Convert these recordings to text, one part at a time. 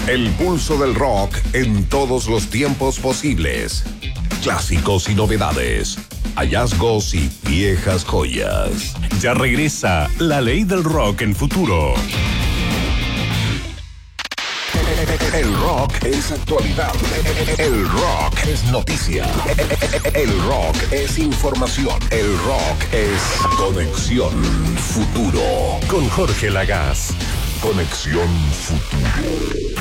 El pulso del rock en todos los tiempos posibles. Clásicos y novedades. Hallazgos y viejas joyas. Ya regresa La Ley del Rock en Futuro. El rock es actualidad. El rock es noticia. El rock es información. El rock es Conexión Futuro. Con Jorge Lagaz. Conexión Futuro.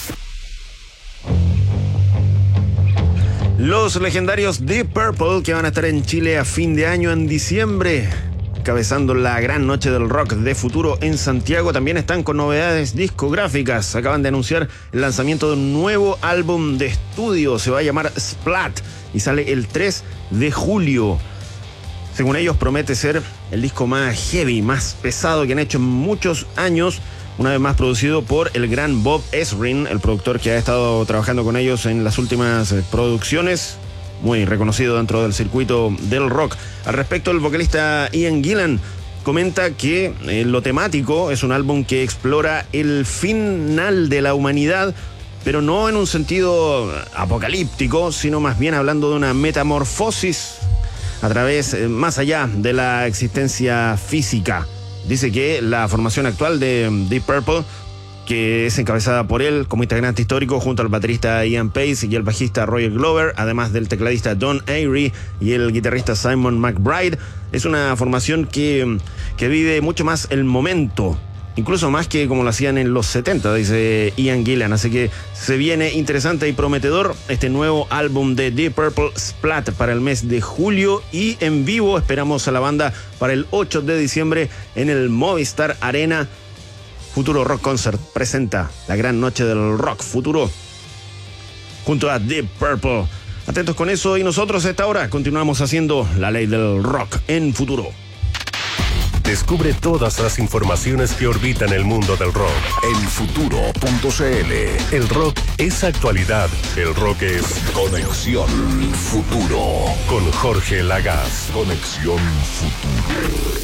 Los legendarios Deep Purple, que van a estar en Chile a fin de año, en diciembre, encabezando la gran noche del rock de Futuro en Santiago, también están con novedades discográficas. Acaban de anunciar el lanzamiento de un nuevo álbum de estudio. Se va a llamar Splat y sale el 3 de julio. Según ellos, promete ser el disco más heavy, más pesado que han hecho en muchos años. Una vez más producido por el gran Bob Ezrin, el productor que ha estado trabajando con ellos en las últimas producciones, muy reconocido dentro del circuito del rock. Al respecto, el vocalista Ian Gillan comenta que lo temático es un álbum que explora el final de la humanidad, pero no en un sentido apocalíptico, sino más bien hablando de una metamorfosis a través, más allá de la existencia física. Dice que la formación actual de Deep Purple, que es encabezada por él como integrante histórico junto al baterista Ian Pace y el bajista Roger Glover, además del tecladista Don Airey y el guitarrista Simon McBride, es una formación que vive mucho más el momento, incluso más que como lo hacían en los 70, dice Ian Gillan. Así que se viene interesante y prometedor este nuevo álbum de Deep Purple, Splat, para el mes de julio, y en vivo esperamos a la banda para el 8 de diciembre en el Movistar Arena. Futuro Rock Concert presenta la gran noche del rock Futuro junto a Deep Purple. Atentos con eso, y nosotros a esta hora continuamos haciendo La Ley del Rock en Futuro. Descubre todas las informaciones que orbitan el mundo del rock en futuro.cl. El rock es actualidad. El rock es Conexión Futuro. Con Jorge Lagaz. Conexión Futuro.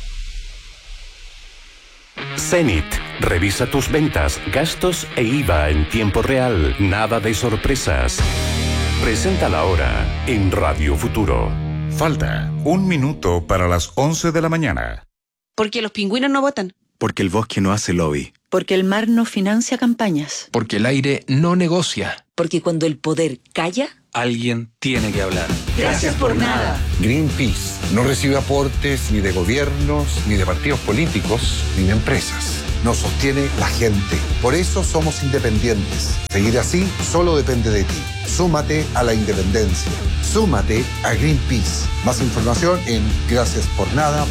Zenith. Revisa tus ventas, gastos e IVA en tiempo real. Nada de sorpresas. Presenta la hora en Radio Futuro. Falta 1 minuto para las 11 de la mañana. Porque los pingüinos no votan. Porque el bosque no hace lobby. Porque el mar no financia campañas. Porque el aire no negocia. Porque cuando el poder calla, alguien tiene que hablar. Gracias por nada. Greenpeace no recibe aportes ni de gobiernos, ni de partidos políticos, ni de empresas. Nos sostiene la gente. Por eso somos independientes. Seguir así solo depende de ti. Súmate a la independencia. Súmate a Greenpeace. Más información en graciaspornada.cl.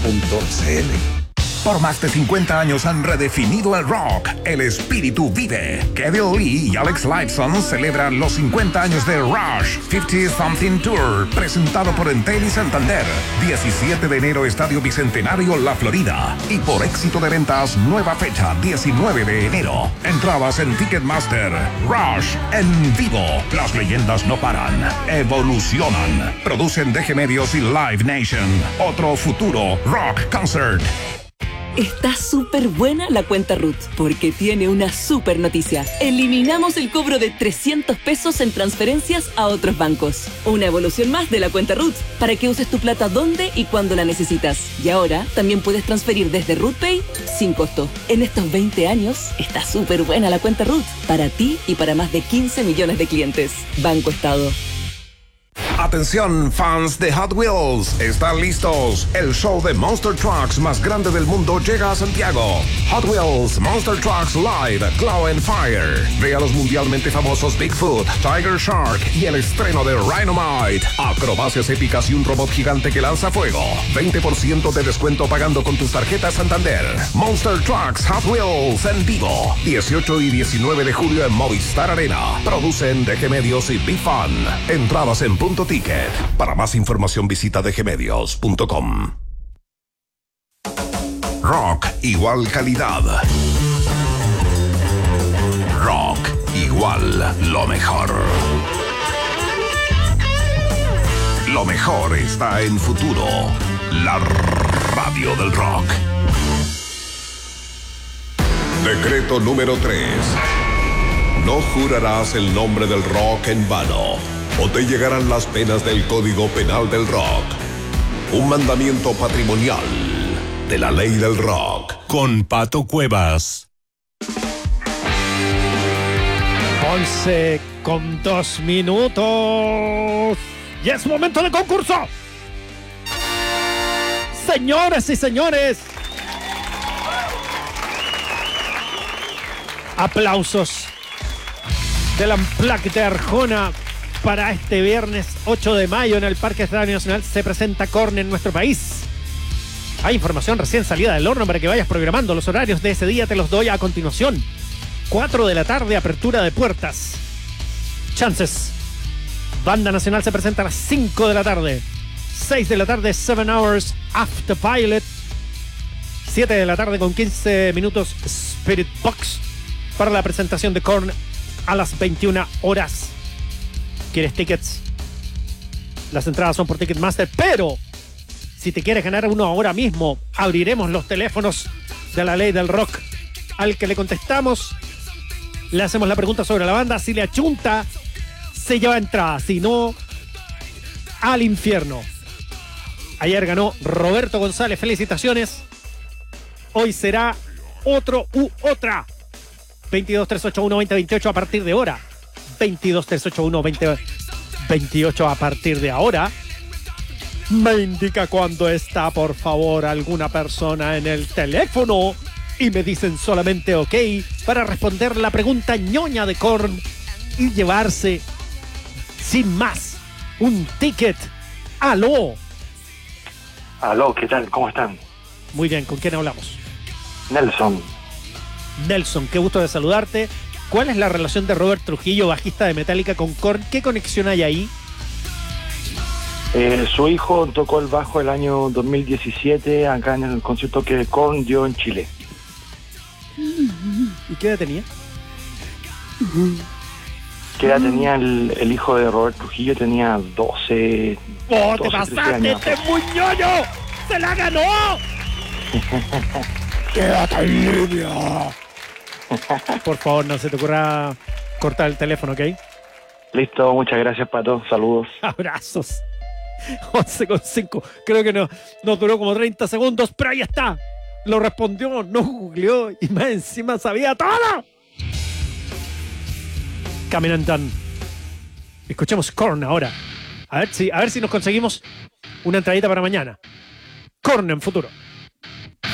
Por más de 50 años han redefinido el rock. El espíritu vive. Kevin Lee y Alex Lifeson celebran los 50 años de Rush 50 Something Tour, presentado por Entel y Santander. 17 de enero, Estadio Bicentenario, La Florida. Y por éxito de ventas, nueva fecha, 19 de enero. Entradas en Ticketmaster. Rush en vivo. Las leyendas no paran, evolucionan. Producen DG Medios y Live Nation. Otro futuro rock concert. Está súper buena la cuenta RUT, porque tiene una súper noticia. Eliminamos el cobro de 300 pesos en transferencias a otros bancos. Una evolución más de la cuenta RUT, para que uses tu plata donde y cuando la necesitas. Y ahora también puedes transferir desde RUTPay sin costo. En estos 20 años, está súper buena la cuenta RUT, para ti y para más de 15 millones de clientes. Banco Estado. Atención, fans de Hot Wheels, ¿están listos? El show de Monster Trucks más grande del mundo llega a Santiago. Hot Wheels Monster Trucks Live Claw and Fire. Ve a los mundialmente famosos Bigfoot, Tiger Shark y el estreno de Rhinomite. Acrobacias épicas y un robot gigante que lanza fuego. 20% de descuento pagando con tus tarjetas Santander. Monster Trucks Hot Wheels en vivo. 18 y 19 de julio en Movistar Arena. Producen DG Medios y Big Fun. Entradas en Punto Ticket. Para más información visita dgmedios.com. Rock igual calidad. Rock igual lo mejor. Lo mejor está en Futuro, la radio del rock. Decreto número 3. No jurarás el nombre del rock en vano, o te llegarán las penas del Código Penal del Rock. Un mandamiento patrimonial de la ley del rock. Con Pato Cuevas. 11:02. Y es momento de concurso. Señoras y señores, aplausos del Unplugged de Arjona para este viernes 8 de mayo en el Parque Estadio Nacional. Se presenta Korn en nuestro país. Hay información recién salida del horno para que vayas programando. Los horarios de ese día te los doy a continuación. 4 de la tarde, apertura de puertas. Chances. Banda Nacional se presenta a las 5 de la tarde. 6 de la tarde, 7 Hours After Pilot. 7 de la tarde con 15 minutos, Spirit Box para la presentación de Korn a las 21 horas. ¿Quieres tickets? Las entradas son por Ticketmaster, pero si te quieres ganar uno ahora mismo, abriremos los teléfonos de la ley del rock. Al que le contestamos, le hacemos la pregunta sobre la banda. Si le achunta, se lleva entrada. Si no, al infierno. Ayer ganó Roberto González. Felicitaciones. Hoy será otro u otra. 22-381-2028 a partir de ahora. 22-381-2028 a partir de ahora. Me indica cuando está, por favor, alguna persona en el teléfono y me dicen solamente OK para responder la pregunta ñoña de Korn y llevarse, sin más, un ticket. ¡Aló! Aló, ¿qué tal? ¿Cómo están? Muy bien, ¿con quién hablamos? Nelson. Nelson, qué gusto de saludarte. ¿Cuál es la relación de Robert Trujillo, bajista de Metallica, con Korn? ¿Qué conexión hay ahí? Su hijo tocó el bajo el año 2017 acá en el concierto que Korn dio en Chile. ¿Y qué edad tenía? ¿Qué edad tenía el hijo de Robert Trujillo? Tenía 12. ¡Oh, 12, te pasaste! ¡Este es muy ñoño! ¡Se la ganó! ¡Quédate en línea! Por favor, no se te ocurra cortar el teléfono, ¿ok? Listo, muchas gracias, Pato. Saludos. Abrazos. 11:05. Creo que nos duró como 30 segundos, pero ahí está. Lo respondió, no googleó y más encima sabía todo. Caminantan. Escuchemos Korn ahora. A ver si nos conseguimos una entradita para mañana. Korn en Futuro.